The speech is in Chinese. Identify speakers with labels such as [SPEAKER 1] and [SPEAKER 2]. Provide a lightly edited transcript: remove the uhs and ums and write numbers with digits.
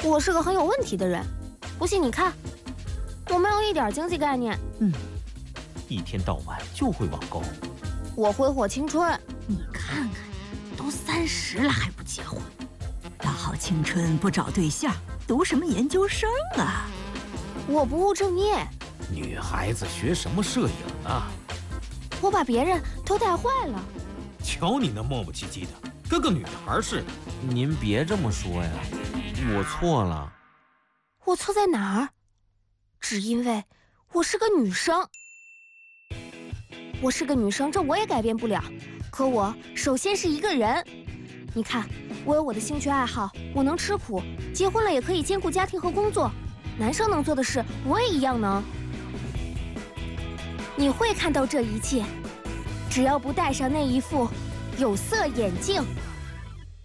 [SPEAKER 1] 我是个很有问题的人，不信你看，我没有一点经济概念。
[SPEAKER 2] 一天到晚就会网购。
[SPEAKER 1] 我挥霍青春。
[SPEAKER 3] 你看看，都30了还不结婚，大好青春不找对象，读什么研究生啊？
[SPEAKER 1] 我不务正业。
[SPEAKER 2] 女孩子学什么摄影啊？
[SPEAKER 1] 我把别人都带坏了。
[SPEAKER 2] 瞧你那磨磨唧唧的，跟个女孩似的。
[SPEAKER 4] 您别这么说呀，我错了。
[SPEAKER 1] 我错在哪儿？只因为我是个女生。我是个女生，这我也改变不了。可我首先是一个人。你看，我有我的兴趣爱好，我能吃苦，结婚了也可以兼顾家庭和工作。男生能做的事，我也一样能。你会看到这一切，只要不戴上那一副有色眼镜。